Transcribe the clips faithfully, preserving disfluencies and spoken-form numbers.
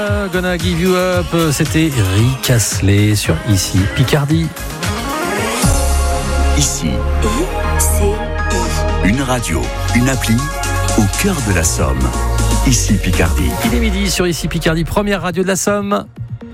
Gonna Give You Up, c'était Rick Astley sur Ici Picardie. Ici, I C I. une radio, une appli au cœur de la Somme. Ici Picardie. Il est midi sur Ici Picardie, première radio de la Somme.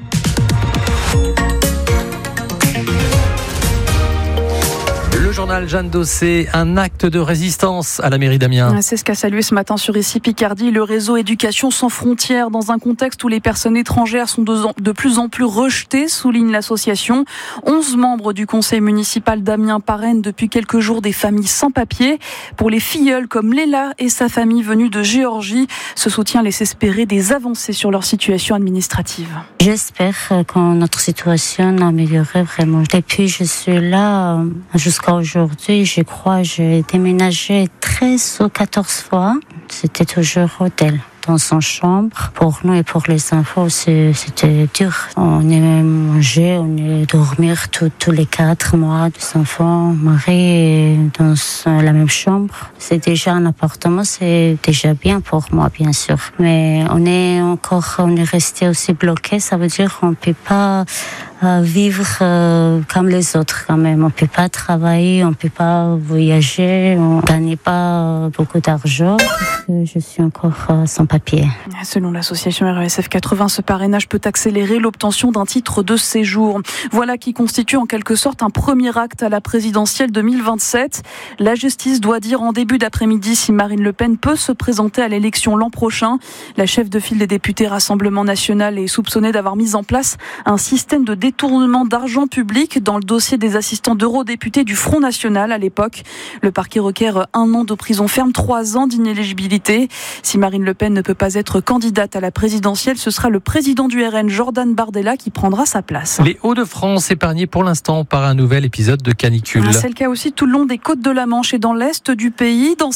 Le journal Jeanne Dossé, un acte de résistance à la mairie d'Amiens. C'est ce qu'a salué ce matin sur Ici Picardie le réseau Éducation sans frontières, dans un contexte où les personnes étrangères sont de plus en plus rejetées, souligne l'association. Onze membres du conseil municipal d'Amiens parrainent depuis quelques jours des familles sans papier. Pour les filleuls comme Léla et sa famille venue de Géorgie, ce soutien laisse espérer des avancées sur leur situation administrative. J'espère que notre situation améliorerait vraiment. Depuis je suis là jusqu'à aujourd'hui, je crois, j'ai déménagé treize ou quatorze fois. C'était toujours hôtel. Dans son chambre. Pour nous et pour les enfants, c'est, c'était dur. On aimait manger, on aimait dormir tous, tous les quatre mois. Les enfants, mari, dans la même chambre. C'est déjà un appartement, c'est déjà bien pour moi, bien sûr. Mais on est encore, on est resté aussi bloqué. Ça veut dire qu'on peut pas euh, vivre euh, comme les autres quand même. On peut pas travailler, on peut pas voyager, on gagne pas beaucoup d'argent. Je suis encore euh, sans papier. Selon l'association R E S F quatre-vingts, ce parrainage peut accélérer l'obtention d'un titre de séjour. Voilà qui constitue en quelque sorte un premier acte à la présidentielle deux mille vingt-sept. La justice doit dire en début d'après-midi si Marine Le Pen peut se présenter à l'élection l'an prochain. La chef de file des députés Rassemblement National est soupçonnée d'avoir mis en place un système de détournement d'argent public dans le dossier des assistants d'eurodéputés du Front National à l'époque. Le parquet requiert un an de prison ferme, trois ans d'inéligibilité. Si Marine Le Pen ne peut pas être candidate à la présidentielle, ce sera le président du R N, Jordan Bardella, qui prendra sa place. Les Hauts-de-France épargnés pour l'instant par un nouvel épisode de canicule. C'est le cas aussi tout le long des côtes de la Manche et dans l'est du pays. Dans